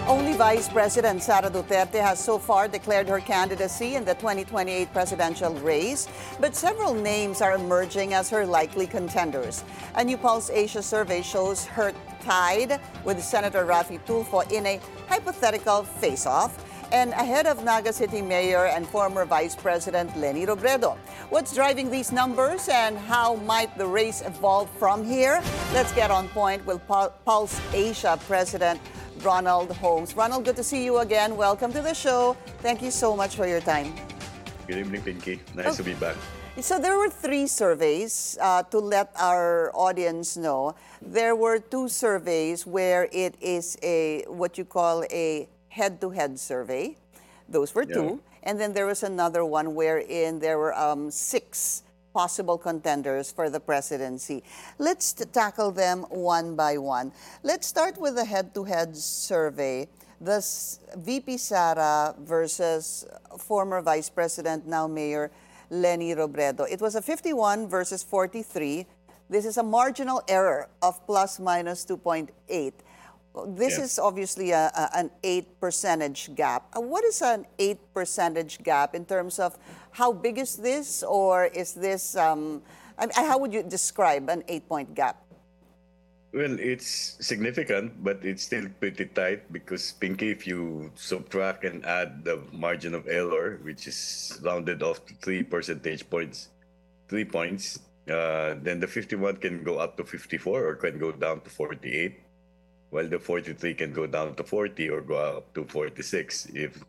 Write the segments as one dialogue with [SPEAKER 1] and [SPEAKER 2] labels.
[SPEAKER 1] Only Vice President Sara Duterte has so far declared her candidacy in the 2028 presidential race, but several names are emerging as her likely contenders. A new Pulse Asia survey shows her tied with Senator Raffy Tulfo in a hypothetical face-off and ahead of Naga City Mayor and former Vice President Leni Robredo. What's driving these numbers and how might the race evolve from here? Let's get on point with Pulse Asia President Ronald Holmes. Ronald, good to see you again. Welcome to the show. Thank you so much for your time.
[SPEAKER 2] Good evening, Pinky. Nice to be back.
[SPEAKER 1] So there were three surveys to let our audience know. There were two surveys where it is what you call a head-to-head survey. Those were two. And then there was another one wherein there were six possible contenders for the presidency. Let's tackle them one by one. Let's start with the head-to-head survey. The VP Sara versus former Vice President, now Mayor Leni Robredo. It was a 51 versus 43. This is a marginal error of plus minus 2.8. This is obviously an 8 percentage gap. What is an 8 percentage gap in terms of how big is this, or is this, how would you describe an 8-point gap?
[SPEAKER 2] Well, it's significant, but it's still pretty tight because, Pinky, if you subtract and add the margin of error, which is rounded off to 3 percentage points, 3 points, then the 51 can go up to 54 or can go down to 48. While the 43 can go down to 40 or go up to 46.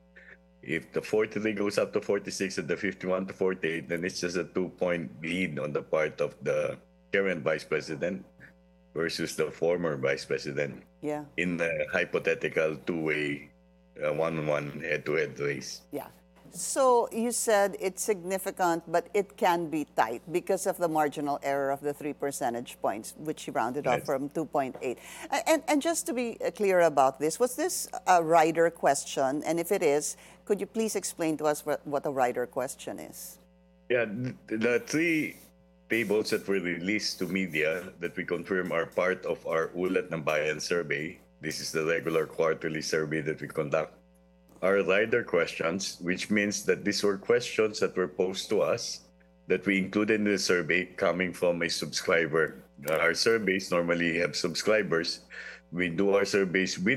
[SPEAKER 2] If the 43 goes up to 46 and the 51 to 48, then it's just a 2-point lead on the part of the current vice president versus the former vice president in the hypothetical two-way one-on-one head-to-head race.
[SPEAKER 1] Yeah. So you said it's significant, but it can be tight because of the marginal error of the 3 percentage points, which you rounded off from 2.8. And just to be clear about this, was this a rider question? And if it is, could you please explain to us what a rider question is?
[SPEAKER 2] Yeah, the three tables that were released to media that we confirm are part of our Ulat ng Bayan survey. This is the regular quarterly survey that we conduct. Are rider questions, which means that these were questions that were posed to us that we included in the survey coming from a subscriber. Our surveys normally have subscribers. We do our surveys with